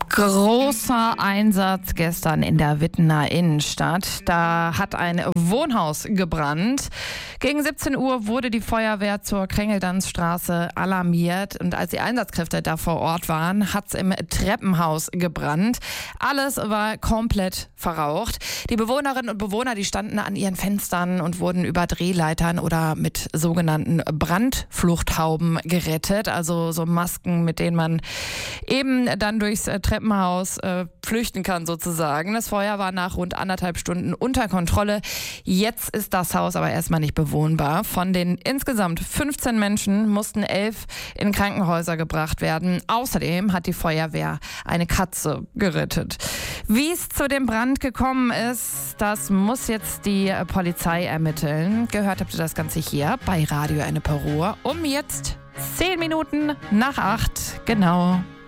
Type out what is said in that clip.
Großer Einsatz gestern in der Wittener Innenstadt. Da hat ein Wohnhaus gebrannt. Gegen 17 Uhr wurde die Feuerwehr zur Krängeldanzstraße alarmiert. Und als die Einsatzkräfte da vor Ort waren, hat es im Treppenhaus gebrannt. Alles war komplett verraucht. Die Bewohnerinnen und Bewohner, die standen an ihren Fenstern und wurden über Drehleitern oder mit sogenannten Brandfluchthauben gerettet. Also so Masken, mit denen man eben dann durchs Treppenhaus flüchten kann sozusagen. Das Feuer war nach rund 1,5 Stunden unter Kontrolle. Jetzt ist das Haus aber erstmal nicht bewohnbar. Von den insgesamt 15 Menschen mussten 11 in Krankenhäuser gebracht werden. Außerdem hat die Feuerwehr eine Katze gerettet. Wie es zu dem Brand gekommen ist, das muss jetzt die Polizei ermitteln. Gehört habt ihr das Ganze hier bei Radio Ennepe Ruhr um jetzt 10 Minuten nach 8. Genau.